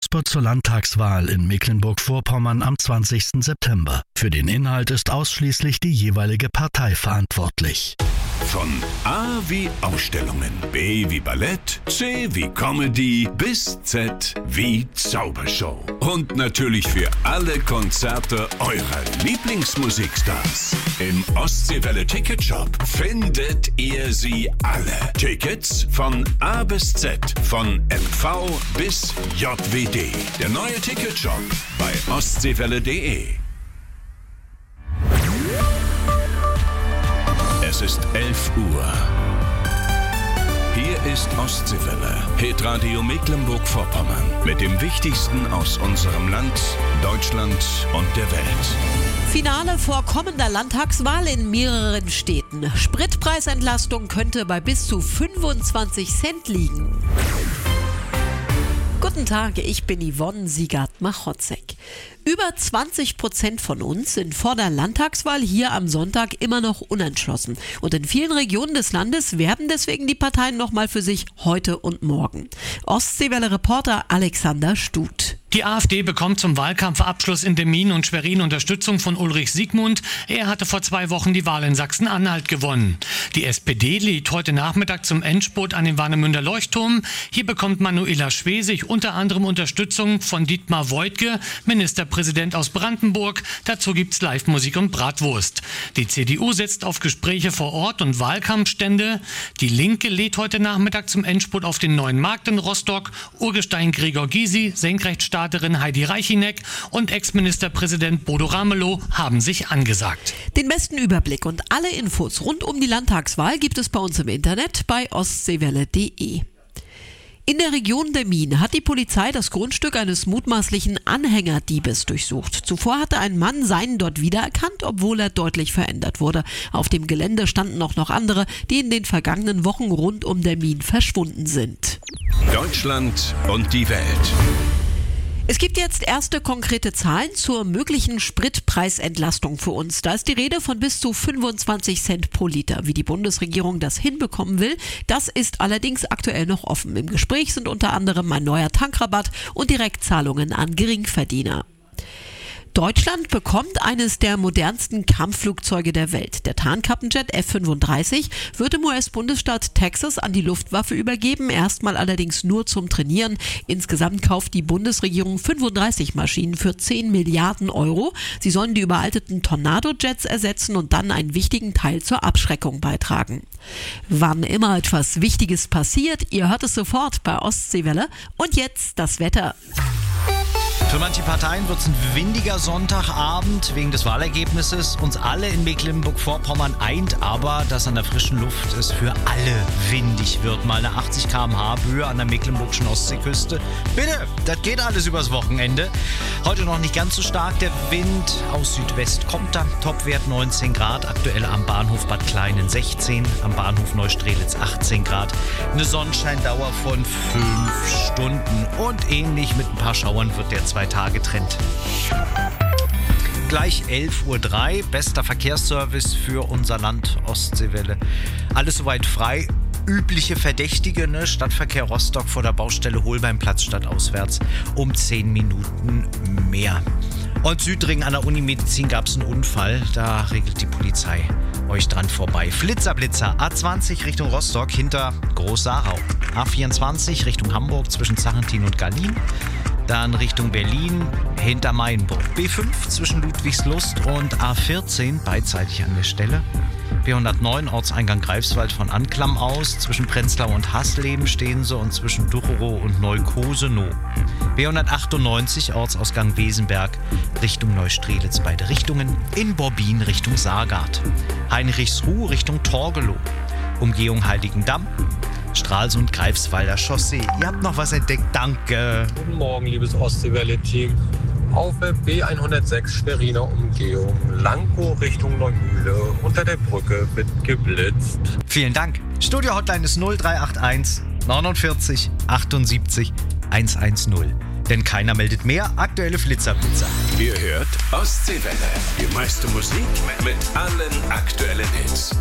Werbespot zur Landtagswahl in Mecklenburg-Vorpommern am 20. September. Für den Inhalt ist ausschließlich die jeweilige Partei verantwortlich. Von A wie Ausstellungen, B wie Ballett, C wie Comedy bis Z wie Zaubershow. Und natürlich für alle Konzerte eurer Lieblingsmusikstars. Im Ostseewelle Ticketshop findet ihr sie alle. Tickets von A bis Z, von MV bis JWD. Der neue Ticketshop bei ostseewelle.de. Es ist 11 Uhr. Hier ist Ostseewelle, Hitradio Mecklenburg-Vorpommern. Mit dem Wichtigsten aus unserem Land, Deutschland und der Welt. Finale vor kommender Landtagswahl in mehreren Städten. Spritpreisentlastung könnte bei bis zu 25 Cent liegen. Guten Tag, ich bin Yvonne Siegert-Machotzek. Über 20% von uns sind vor der Landtagswahl hier am Sonntag immer noch unentschlossen. Und in vielen Regionen des Landes werben deswegen die Parteien nochmal für sich heute und morgen. Ostseewelle-Reporter Alexander Stut. Die AfD bekommt zum Wahlkampfabschluss in Demmin und Schwerin Unterstützung von Ulrich Siegmund. Er hatte vor 2 Wochen die Wahl in Sachsen-Anhalt gewonnen. Die SPD lädt heute Nachmittag zum Endspurt an den Warnemünder Leuchtturm. Hier bekommt Manuela Schwesig unter anderem Unterstützung von Dietmar Woidke, Ministerpräsident aus Brandenburg. Dazu gibt's Live-Musik und Bratwurst. Die CDU setzt auf Gespräche vor Ort und Wahlkampfstände. Die Linke lädt heute Nachmittag zum Endspurt auf den Neuen Markt in Rostock. Urgestein Gregor Gysi, Senkrechtstarterin Heidi Reichineck und Ex-Ministerpräsident Bodo Ramelow haben sich angesagt. Den besten Überblick und alle Infos rund um die Landtagswahl gibt es bei uns im Internet bei ostseewelle.de. In der Region Demmin hat die Polizei das Grundstück eines mutmaßlichen Anhängerdiebes durchsucht. Zuvor hatte ein Mann seinen dort wiedererkannt, obwohl er deutlich verändert wurde. Auf dem Gelände standen auch noch andere, die in den vergangenen Wochen rund um Demmin verschwunden sind. Deutschland und die Welt. Es gibt jetzt erste konkrete Zahlen zur möglichen Spritpreisentlastung für uns. Da ist die Rede von bis zu 25 Cent pro Liter. Wie die Bundesregierung das hinbekommen will, das ist allerdings aktuell noch offen. Im Gespräch sind unter anderem ein neuer Tankrabatt und Direktzahlungen an Geringverdiener. Deutschland bekommt eines der modernsten Kampfflugzeuge der Welt. Der Tarnkappenjet F-35 wird im US-Bundesstaat Texas an die Luftwaffe übergeben, erstmal allerdings nur zum Trainieren. Insgesamt kauft die Bundesregierung 35 Maschinen für 10 Milliarden Euro. Sie sollen die überalteten Tornado-Jets ersetzen und dann einen wichtigen Teil zur Abschreckung beitragen. Wann immer etwas Wichtiges passiert, ihr hört es sofort bei Ostseewelle. Und jetzt das Wetter. Für manche Parteien wird es ein windiger Sonntagabend wegen des Wahlergebnisses. Uns alle in Mecklenburg-Vorpommern eint aber, dass an der frischen Luft es für alle windig wird. Mal eine 80 km/h Böe an der mecklenburgischen Ostseeküste. Bitte, das geht alles übers Wochenende. Heute noch nicht ganz so stark. Der Wind aus Südwest kommt dann. Topwert 19 Grad. Aktuell am Bahnhof Bad Kleinen 16, am Bahnhof Neustrelitz 18 Grad. Eine Sonnenscheindauer von 5 Stunden. Und ähnlich mit ein paar Schauern wird der 2-Tage-Trend. Gleich 11:03 Uhr, bester Verkehrsservice für unser Land Ostseewelle. Alles soweit frei. Übliche Verdächtige, ne? Stadtverkehr Rostock vor der Baustelle Holbeinplatz stadtauswärts um 10 Minuten mehr. Und Südring an der Unimedizin gab es einen Unfall, da regelt die Polizei euch dran vorbei. Flitzer, A20 Richtung Rostock hinter Groß-Sarau. A24 Richtung Hamburg zwischen Zachentin und Gallien. Dann Richtung Berlin hinter Mainburg. B5 zwischen Ludwigslust und A14 beidseitig an der Stelle. B109 Ortseingang Greifswald von Anklam aus. Zwischen Prenzlau und Hasleben stehen sie und zwischen Ducherow und Neukosenow. B198 Ortsausgang Wesenberg Richtung Neustrelitz beide Richtungen. In Bobbin Richtung Saargard. Heinrichsruh Richtung Torgelow. Umgehung Heiligendamm. Stralsund, Greifswalder Chaussee. Ihr habt noch was entdeckt, danke. Guten Morgen, liebes Ostseewelle-Team. Auf der B106 Schweriner Umgehung, Lankow Richtung Neumühle. Unter der Brücke wird geblitzt. Vielen Dank. Studio-Hotline ist 0381 49 78 110. Denn keiner meldet mehr. Aktuelle Flitzerblitzer. Ihr hört Ostseewelle. Die meiste Musik mit allen aktuellen Hits.